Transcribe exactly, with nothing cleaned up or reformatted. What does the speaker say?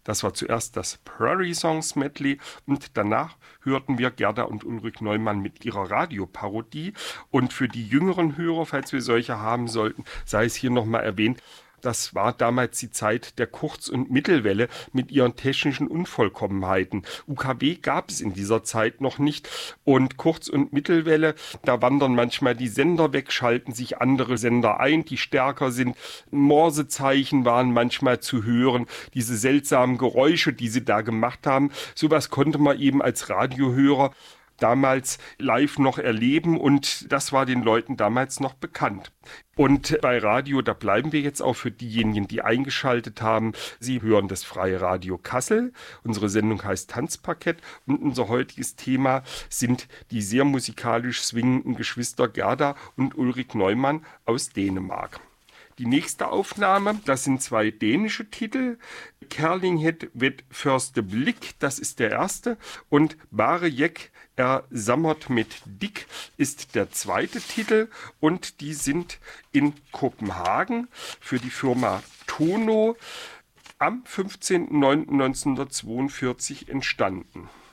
Das war zuerst das Prairie Songs Medley und danach hörten wir Gerda und Ulrich Neumann mit ihrer Radioparodie. Und für die jüngeren Hörer, falls wir solche haben sollten, sei es hier nochmal erwähnt, das war damals die Zeit der Kurz- und Mittelwelle mit ihren technischen Unvollkommenheiten. U K W gab es in dieser Zeit noch nicht und Kurz- und Mittelwelle, da wandern manchmal die Sender weg, schalten sich andere Sender ein, die stärker sind. Morsezeichen waren manchmal zu hören, diese seltsamen Geräusche, die sie da gemacht haben. Sowas konnte man eben als Radiohörer damals live noch erleben und das war den Leuten damals noch bekannt. Und bei Radio, da bleiben wir jetzt auch für diejenigen, die eingeschaltet haben. Sie hören das Freie Radio Kassel. Unsere Sendung heißt Tanzparkett und unser heutiges Thema sind die sehr musikalisch swingenden Geschwister Gerda und Ulrich Neumann aus Dänemark. Die nächste Aufnahme, das sind zwei dänische Titel. Kærlighed ved første Blik, das ist der erste. Und Bare jeg er sammert mit Dick ist der zweite Titel. Und die sind in Kopenhagen für die Firma Tono am fünfzehnten neunten neunzehnhundertzweiundvierzig entstanden.